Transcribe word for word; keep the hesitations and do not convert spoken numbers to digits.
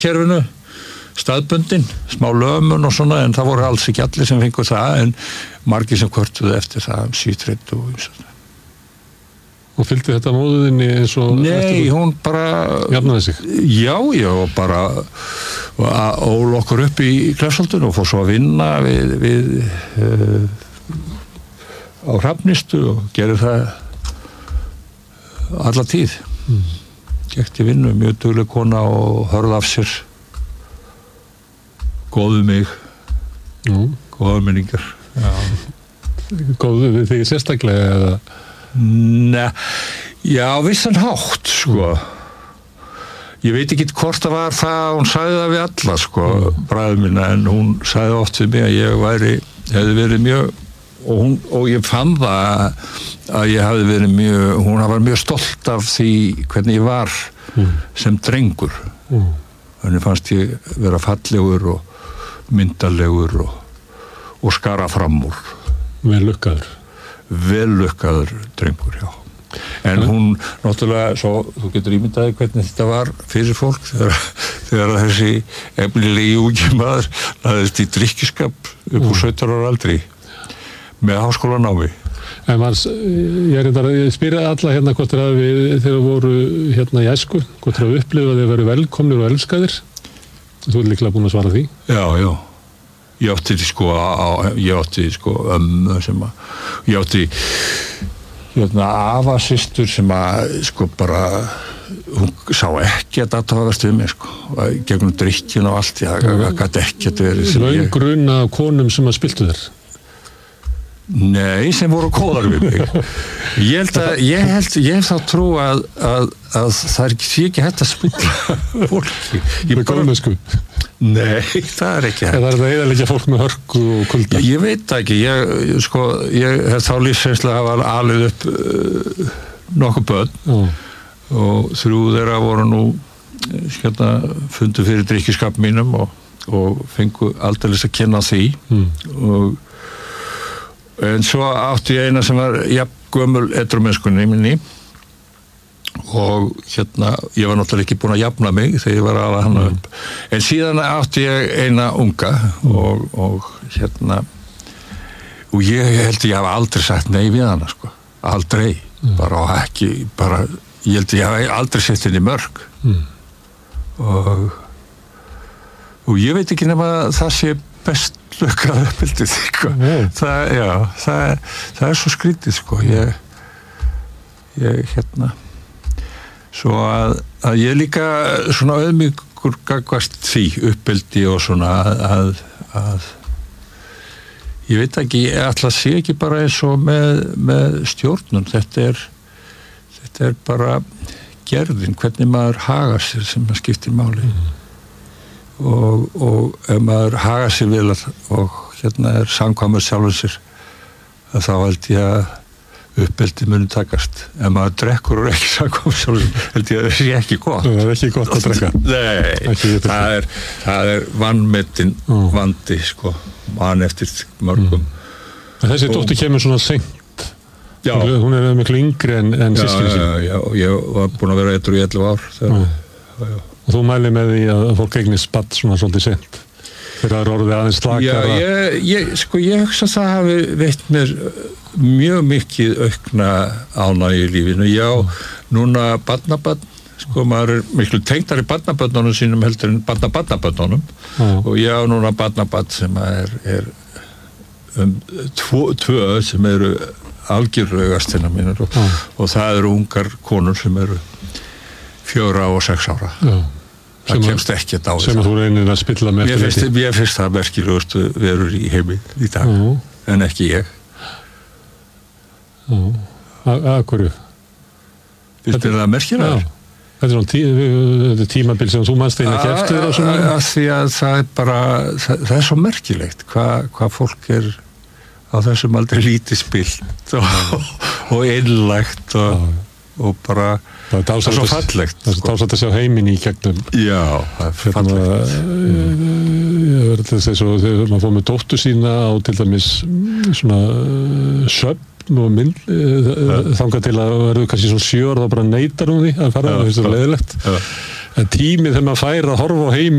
kerfinu, staðbundin, smá lömun og svona, en það voru alls ekki allir sem fengu það, en margir sem kvörtuðu eftir það um sítreit og svona. Og fylgdi þetta móðuðinni eins og... Nei, hún bara... Jafnaði sig? Já, já, og bara ól okkur upp í Kleppsholdinu og fór svo að vinna við, við uh, á Hrafnistu og gerði það alla tíð. Mm. Gekk til vinnu, mjög dugleg kona og hörði af sér. Góðu mig. Mm. Góðu minningar. Já. Góðu við þig sérstaklega eða... Nei, já, vissan hátt, sko. Ég veit ekki hvort það var það, hún sagði það við alla, sko, mm. bræður mína, en hún sagði oft við mig að ég væri, hefði verið mjög, og, hún, og ég fann það að ég hefði verið mjög, hún var mjög stolt af því hvernig ég var mm. sem drengur. Mm. Þannig fannst ég vera fallegur og myndalegur og, og skara fram úr. Vel lukkaður. Vellukkaður drengur, já. En hún, náttúrulega, svo, þú getur ímyndaði hvernig þetta var fyrir fólk þegar, þegar þessi efnilegi ungi maður laðist í drykkjuskap upp úr sautján ára aldri með háskólanámi. En manns, ég er þetta að spyrja alla hérna hvort er að við, þegar voru hérna í æsku, hvort er að upplifa að þið veru velkomnir og elskaðir. Þú er líklega búin að svara því. Já, já. Ég átti sko, á, ég átti sko ömmu sem að, ég átti hérna afasystur sem að sko bara, hún sá ekki að þetta var við mig sko, gegnum drykkjun og allt, ég gæti ekki að verið sem ég... Laungrunna af konum sem að spiltu þér? Nei, sem voru kóðar við mig. Ég held að, ég held, ég hef þá trú að, að, að það er ekki, ekki hægt að spilla fólki. Með góðmennsku? Nei, það er ekki hægt. Það er það eiginlega fólk með hörku og kulda? Ég, ég veit ekki, ég, sko, ég hef þá lífsreynsla að hafa alið upp uh, nokkuð börn mm. og þrjú þeirra voru nú hérna fundu fyrir drykkjuskap mínum og, og fengu aldeilis að kynna því mm. og en svo átti ég eina sem var jafn gömul edrumennskunni minni og hérna, ég var náttúrulega ekki búin að jafna mig þegar ég var að ala hana upp. En síðan átti ég eina unga og, og hérna, og ég held ég hafa aldrei sagt nei við hana, sko. Aldrei. Mm. Bara ekki, bara, ég held ég hafa aldrei sett henni mörg. Mm. Og, og ég veit ekki nema að það sé best lukkaður uppbyldið, sko. Mm. Það, já, það, það er svo skrítið, sko. Ég, ég, hérna, svo að, að ég líka svona auðmyggur gagvast því uppbyldi og svona að, að ég veit ekki, ég ætla að sé ekki bara eins og með, með stjórnum, þetta er þetta er bara gerðin, hvernig maður hagar sér sem það skiptir máli mm. og, og ef maður hagar sér vel og hérna er samkvæmur sjálfur sér að þá held ég að uppbeldi muni takast. Ef maður drekkur og ekki samkvæmur sjálfur sér held ég að það sé ekki gott. Það er ekki gott að drekka. Nei, það er, það er vanmetinn mm. vandi, sko, mann eftir mörgum. Mm. Þessi dóttir kemur svona seint. Já. Hún er miklu yngri en, en systkini sín. Já, já, já, ég var búin að vera edrú í ellefu ár. Þegar, já. Já. Og þú mælir með því að fólk eignist barn svona svolítið seint. Þegar það er orðið aðeins slakara. Já, ég, ég, sko, ég hugsa að það hafi veitt mér mjög mikið aukna ánægju í lífinu. Já, mm. núna barnabarn, sko, maður er miklu tengdari barnabörnunum sínum heldur en barnabarnabörnunum. Mm. Og já, núna barnabarn sem er, er um, tvo, tvö sem eru algjörlaugast hennar mínur og, mm. og það eru ungar konur sem eru fjóra og sex ára. Já. Það sem kemst ekki að á sem að þú reynir að spilla með mér finnst, mér finnst það merkilegust verur í heimi í dag, uh-huh. en ekki ég. Uh-huh. Að hverju? Finnst þér það merkilegur? Þetta er svona tí, tímabil sem þú mannst einu ekki eftir og svona? Að því að það er bara, það, það er svo merkilegt hvað hva fólk er á þessum aldrei lítið spilt og, og einlægt og, og bara það er, það er svo fallegt. Það er svo dásamt að sjá heiminn í gegnum. Já, það er fallegt. Ég verður til þess að þegar maður fór með dóttur sína á til dæmis svona söfn og mynd þangað til að verður kannski svona sjö ára þá bara neitar hún því að fara, það finnst það leiðilegt. en tímið þegar maður fær að horfa á heiminn